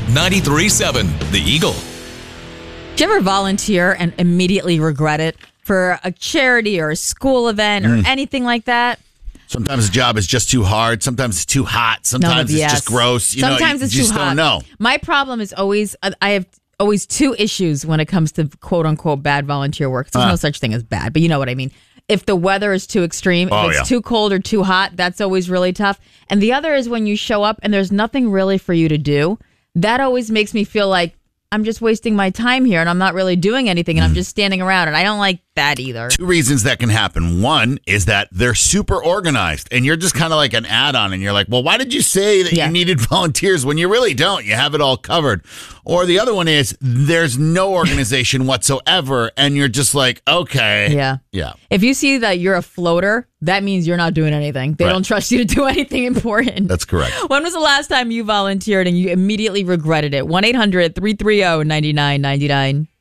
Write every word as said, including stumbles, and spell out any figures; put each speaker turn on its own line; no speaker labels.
ninety-three point seven The Eagle.
Do you ever volunteer and immediately regret it for a charity or a school event or
Mm.
anything like that?
Sometimes the job is just too hard. Sometimes it's too hot. Sometimes it's
yes.
just gross. You
Sometimes
know,
it's
you
too
just
hot.
don't know.
My problem is always uh, I have always two issues when it comes to quote unquote bad volunteer work. There's
Uh.
no such thing as bad, but you know what I mean. If the weather is too extreme,
Oh,
if it's
yeah.
too cold or too hot, that's always really tough. And the other is when you show up and there's nothing really for you to do. That always makes me feel like I'm just wasting my time here and I'm not really doing anything and I'm just standing around, and I don't like that either.
Two reasons that can happen. One is that they're super organized and you're just kind of like an add-on, and you're like, well, why did you say that
Yeah.
you needed volunteers when you really don't? You have it all covered. Or the other one is there's no organization whatsoever, and you're just like, okay.
Yeah.
Yeah.
If you see that you're a floater, that means you're not doing anything. They
Right.
don't trust you to do anything important.
That's correct.
When was the last time you volunteered and you immediately regretted it? one eight hundred three three zero nine nine nine nine